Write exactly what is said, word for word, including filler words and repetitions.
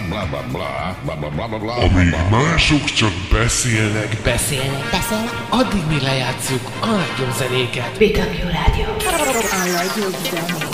bla bla bla bla bla bla bla bla. Amíg mások csak beszélnek, Beszélnek, beszélnek, addig mi lejátszuk a legjobb zenéket. bé dupla vé Rádió. A legjobb zenék.